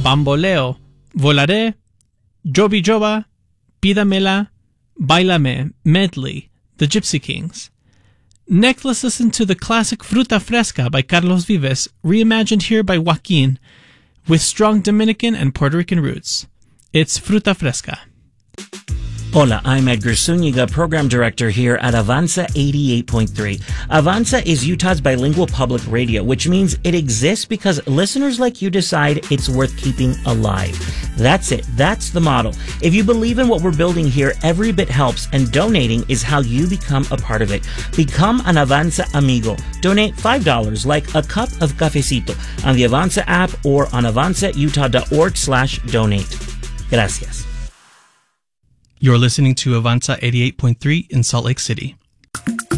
Bamboleo, Volaré, Jobi Joba, Pídamela, Bailame, Medley, the Gypsy Kings. Next, let's listen to the classic Fruta Fresca by Carlos Vives, reimagined here by Joaquin, with strong Dominican and Puerto Rican roots. It's Fruta Fresca. Hola, I'm Edgar Zuniga, Program Director here at Avanza 88.3. Avanza is Utah's bilingual public radio, which means it exists because listeners like you decide it's worth keeping alive. That's it. That's the model. If you believe in what we're building here, every bit helps, and donating is how you become a part of it. Become an Avanza amigo. Donate $5 like a cup of cafecito on the Avanza app or on avanzautah.org/donate. Gracias. You're listening to Avanza 88.3 in Salt Lake City.